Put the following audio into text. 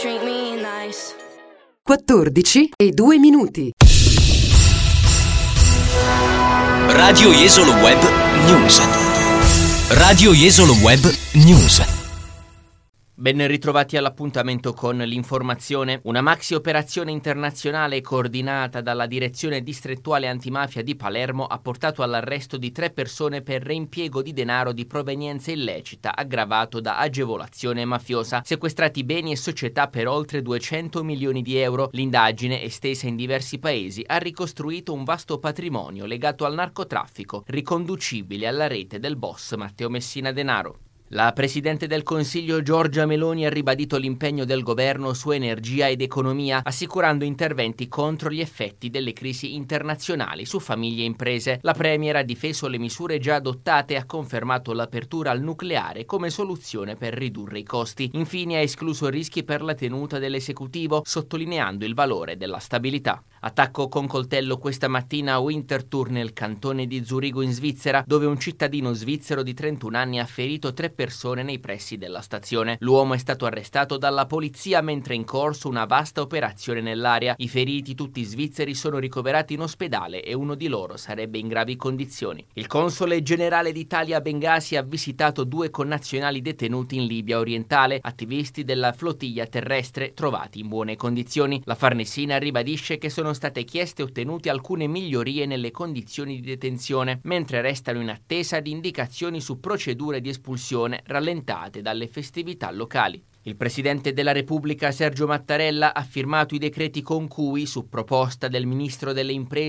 treat me nice. 14:02. Radio Jesolo Web News. Radio Jesolo Web News. Ben ritrovati all'appuntamento con l'informazione. Una maxi operazione internazionale coordinata dalla Direzione Distrettuale Antimafia di Palermo ha portato all'arresto di 3 persone per reimpiego di denaro di provenienza illecita aggravato da agevolazione mafiosa. Sequestrati beni e società per oltre 200 milioni di euro. L'indagine, estesa in diversi paesi, ha ricostruito un vasto patrimonio legato al narcotraffico, riconducibile alla rete del boss Matteo Messina Denaro. La Presidente del Consiglio Giorgia Meloni ha ribadito l'impegno del governo su energia ed economia, assicurando interventi contro gli effetti delle crisi internazionali su famiglie e imprese. La Premier ha difeso le misure già adottate e ha confermato l'apertura al nucleare come soluzione per ridurre i costi. Infine ha escluso rischi per la tenuta dell'esecutivo, sottolineando il valore della stabilità. Attacco con coltello questa mattina a Winterthur nel cantone di Zurigo in Svizzera, dove un cittadino svizzero di 31 anni ha ferito 3 persone nei pressi della stazione. L'uomo è stato arrestato dalla polizia mentre è in corso una vasta operazione nell'area. I feriti, tutti svizzeri, sono ricoverati in ospedale e uno di loro sarebbe in gravi condizioni. Il console generale d'Italia a Bengasi ha visitato 2 connazionali detenuti in Libia orientale, attivisti della flottiglia terrestre trovati in buone condizioni. La Farnesina ribadisce che sono state chieste e ottenute alcune migliorie nelle condizioni di detenzione, mentre restano in attesa di indicazioni su procedure di espulsione rallentate dalle festività locali. Il Presidente della Repubblica Sergio Mattarella ha firmato i decreti con cui, su proposta del Ministro delle Imprese